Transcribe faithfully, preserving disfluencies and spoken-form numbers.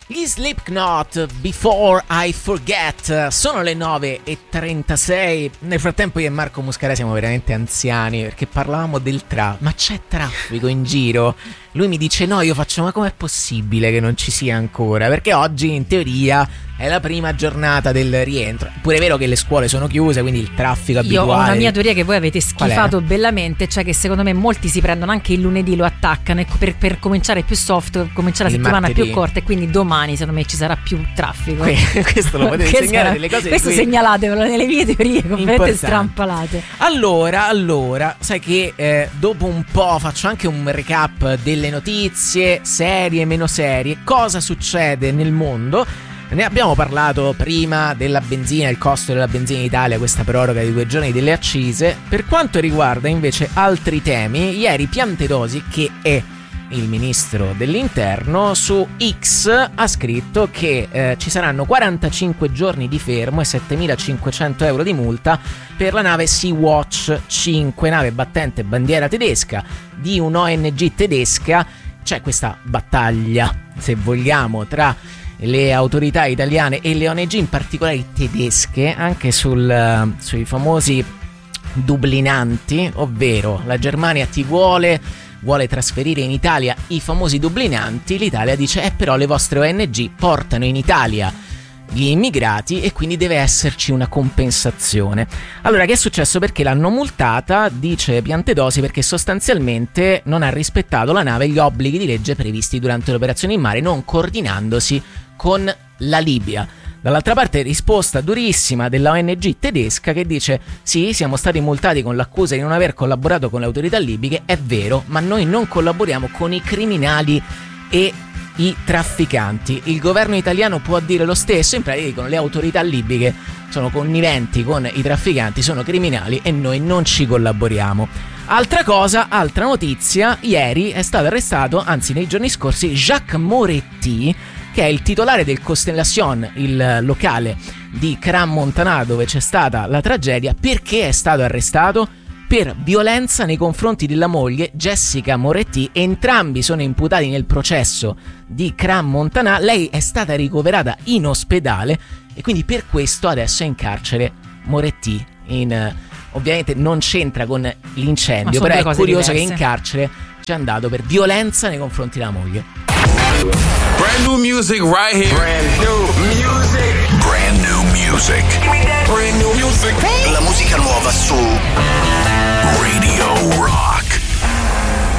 Gli Slipknot, Before I Forget. Sono le nove e trentasei. Nel frattempo io e Marco Muscara siamo veramente anziani, perché parlavamo del traffico. Ma c'è traffico in giro? Lui mi dice no, io faccio ma com'è possibile che non ci sia ancora? Perché oggi in teoria è la prima giornata del rientro. Pure è vero che le scuole sono chiuse, quindi il traffico abituale. Io ho una mia teoria che voi avete schifato bellamente, cioè che secondo me molti si prendono anche il lunedì, lo attaccano per, per cominciare più soft, cominciare la Il settimana martedì. più corta, e quindi domani secondo me ci sarà più traffico. Questo lo potete Questo segnalare è- delle cose di Questo cui- segnalatevelo nelle mie teorie completamente Importante. strampalate. Allora, allora, sai che eh, dopo un po' faccio anche un recap delle notizie, serie, meno serie, cosa succede nel mondo. Ne abbiamo parlato prima della benzina, il costo della benzina in Italia, questa proroga di due giorni delle accise. Per quanto riguarda invece altri temi, ieri Piantedosi, che è il ministro dell'interno, su X ha scritto che eh, ci saranno quarantacinque giorni di fermo e settemilacinquecento euro di multa per la nave Sea-Watch cinque, nave battente bandiera tedesca di un'O N G tedesca. C'è questa battaglia, se vogliamo, tra le autorità italiane e le O N G, in particolare tedesche, anche sul, sui famosi dublinanti, ovvero la Germania ti vuole vuole trasferire in Italia i famosi dublinanti. L'Italia dice eh però le vostre O N G portano in Italia gli immigrati e quindi deve esserci una compensazione. Allora, che è successo? Perché l'hanno multata, dice Piantedosi, perché sostanzialmente non ha rispettato la nave gli obblighi di legge previsti durante l'operazione in mare, non coordinandosi con la Libia. Dall'altra parte risposta durissima della O N G tedesca che dice sì, siamo stati multati con l'accusa di non aver collaborato con le autorità libiche, è vero, ma noi non collaboriamo con i criminali e i trafficanti. Il governo italiano può dire lo stesso, in pratica dicono le autorità libiche sono conniventi con i trafficanti, sono criminali e noi non ci collaboriamo. Altra cosa, altra notizia, ieri è stato arrestato, anzi nei giorni scorsi, Jacques Moretti, che è il titolare del Constellation, il locale di Crans-Montana dove c'è stata la tragedia. Perché è stato arrestato? Per violenza nei confronti della moglie Jessica Moretti. Entrambi sono imputati nel processo di Crans-Montana. Lei è stata ricoverata in ospedale e quindi per questo adesso è in carcere Moretti. In, ovviamente non c'entra con l'incendio, però è curioso diverse. Che in carcere c'è andato per violenza nei confronti della moglie. Brand new music right here. Brand new music. Brand new music. Brand new music. La musica nuova su Radio Rock.